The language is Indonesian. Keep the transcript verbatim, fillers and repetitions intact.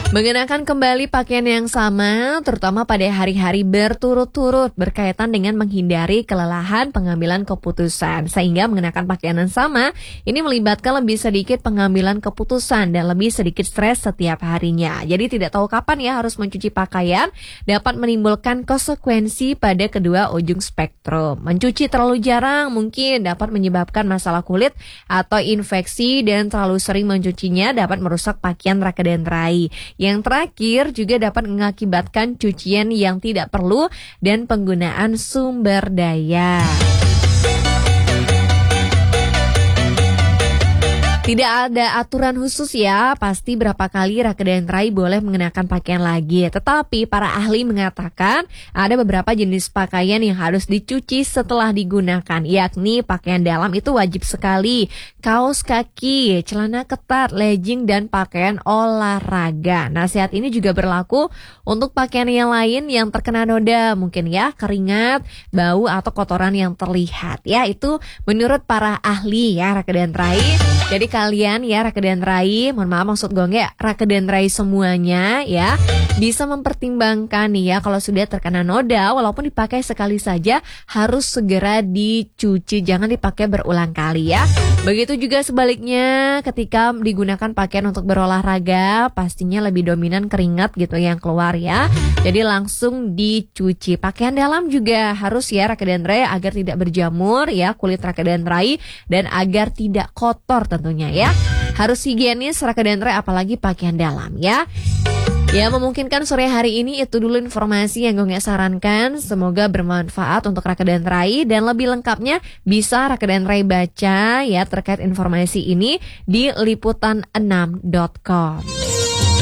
Mengenakan kembali pakaian yang sama, terutama pada hari-hari berturut-turut, berkaitan dengan menghindari kelelahan pengambilan keputusan. Sehingga mengenakan pakaian yang sama, ini melibatkan lebih sedikit pengambilan keputusan dan lebih sedikit stres setiap harinya. Jadi tidak tahu kapan ya harus mencuci pakaian, dapat menimbulkan konsekuensi pada kedua ujung spektrum. Mencuci terlalu jarang mungkin dapat menyebabkan masalah kulit atau infeksi, dan terlalu sering mencucinya dapat merusak pakaian raka dan rai. Yang terakhir juga dapat mengakibatkan cucian yang tidak perlu dan penggunaan sumber daya. Tidak ada aturan khusus ya, pasti berapa kali raka dan rai boleh mengenakan pakaian lagi. Tetapi para ahli mengatakan ada beberapa jenis pakaian yang harus dicuci setelah digunakan, yakni pakaian dalam itu wajib sekali, kaos kaki, celana ketat, legging, dan pakaian olahraga. Nasihat ini juga berlaku untuk pakaian yang lain yang terkena noda, mungkin ya keringat, bau, atau kotoran yang terlihat. Ya, itu menurut para ahli ya raka dan rai. Jadi kalian ya raka dan rai, mohon maaf maksud gue nggak raka dan rai semuanya ya, bisa mempertimbangkan nih ya kalau sudah terkena noda, walaupun dipakai sekali saja harus segera dicuci, jangan dipakai berulang kali ya. Begitu juga sebaliknya ketika digunakan pakaian untuk berolahraga, pastinya lebih dominan keringat gitu yang keluar ya. Jadi langsung dicuci. Pakaian dalam juga harus ya raka dan rai agar tidak berjamur ya kulit raka dan rai, dan agar tidak kotor tentunya ya. Harus higienis raka dan rai, apalagi pakaian dalam ya. Ya, memungkinkan sore hari ini itu dulu informasi yang gue sarankan. Semoga bermanfaat untuk raka dan rai, dan lebih lengkapnya bisa raka dan rai baca ya terkait informasi ini di liputan enam dot com.